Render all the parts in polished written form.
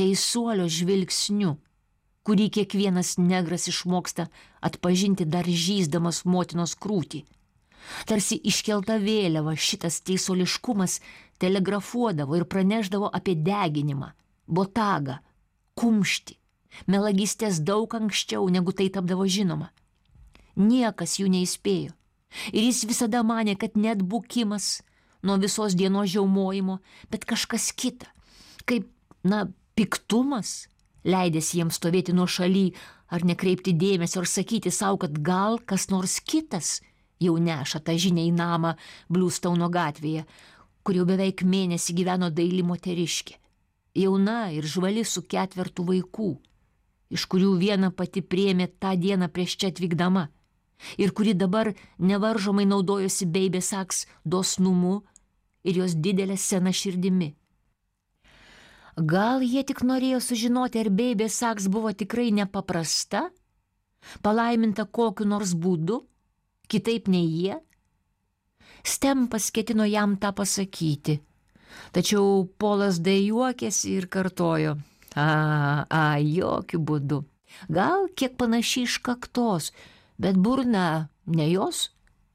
teisuolio žvilgsniu, kurį kiekvienas negras išmoksta atpažinti dar žįsdamas motinos krūtį. Tarsi iškelta vėliava šitas teisuoliškumas telegrafuodavo ir praneždavo apie deginimą, botagą, kumštį, melagystės daug anksčiau, negu tai tapdavo žinoma. Niekas jų neįspėjo ir jis visada manė, kad net bukimas nuo visos dienos žiaumojimo, bet kažkas kita, kaip, piktumas, leidęs jiems stovėti nuo šaly ar nekreipti dėmesio ar sakyti savo, kad gal kas nors kitas jau neša tą žinią į namą Bluestone gatvėje, kur jau beveik mėnesį gyveno daili moteriškė, jauna ir žvali su 4 vaikų, iš kurių vieną pati priėmė tą dieną prieš čia atvykdama ir kuri dabar nevaržomai naudojosi Baby Sachs dosnumu ir jos didelė sena širdimi. Gal jie tik norėjo sužinoti, ar Baby Sachs buvo tikrai nepaprasta, palaiminta kokiu nors būdu, kitaip nei jie? Stempas ketino jam tą pasakyti, tačiau Polas D. juokėsi ir kartojo, jokiu būdu, gal kiek panašiai iš kaktos, bet burna ne jos.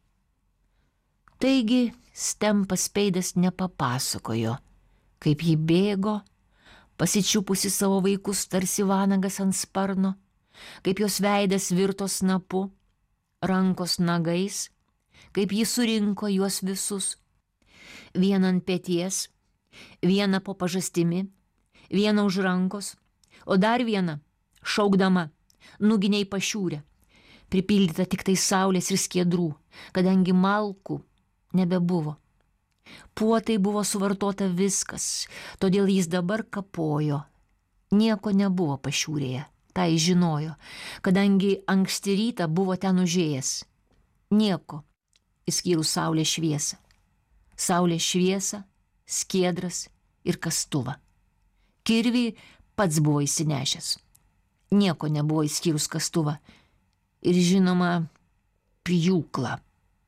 Taigi Stempas Speidas nepapasakojo, kaip ji bėgo, pasičiupusi savo vaikus tarsi vanagas ant sparno, kaip jos veidas virto snapu, rankos nagais, kaip ji surinko juos visus, vieną ant peties, vieną po pažastimi, vieną už rankos, o dar vieną, šaukdama, nuginiai pašiūrę, pripildyta tik tai saulės ir skiedrų, kadangi malkų nebebuvo. Puotai buvo suvartota viskas, todėl jis dabar kapojo. Nieko nebuvo pašiūrėje, tą jis žinojo, kadangi anksti rytą buvo ten užėjęs. Nieko, išskyrus saulės šviesą. Saulės šviesą, skiedras ir kastuvą. Kirvį pats buvo įsinešęs. Nieko nebuvo išskyrus kastuvą. Ir žinoma, pjūklą.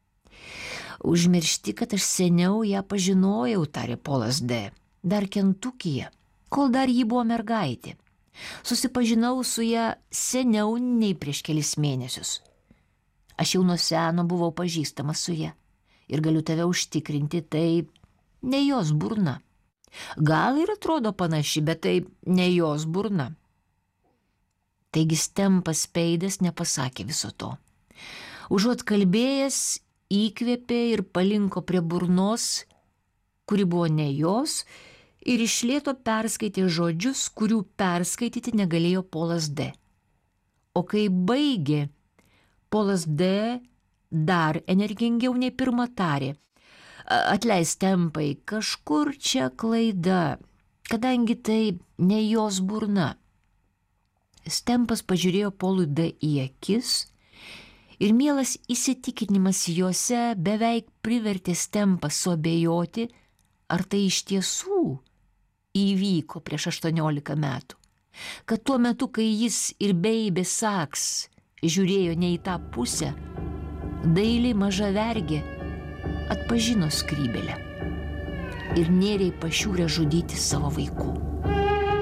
Užmiršti, kad aš seniau ją pažinojau, tarė Polas D. Dar Kentukyje, kol dar ji buvo mergaitė. Susipažinau su ją seniau nei prieš kelis mėnesius. Aš jau nuo seno buvau pažįstamas su ją ir galiu tave užtikrinti, tai ne jos burna. Gal ir atrodo panaši, bet tai ne jos burna. Taigi Stempas Speidas nepasakė viso to. Užuot kalbėjęs, įkvėpė ir palinko prie burnos, kuri buvo ne jos, ir iš lėto perskaitė žodžius, kurių perskaityti negalėjo Polas D. O kai baigė, Polas D. dar energingiau nei pirma tarė. Atleis Stempai, kažkur čia klaida, kadangi tai ne jos burna. Stempas pažiūrėjo Polui D. į akis ir mielas įsitikinimas juose beveik privertė Stempą suabejoti, ar tai iš tiesų įvyko prieš 18 metų. Kad tuo metu, kai jis ir Baby Sachs žiūrėjo ne į tą pusę, daili maža vergė atpažino skrybėlę ir nėrė į pašiūrę žudyti savo vaikų.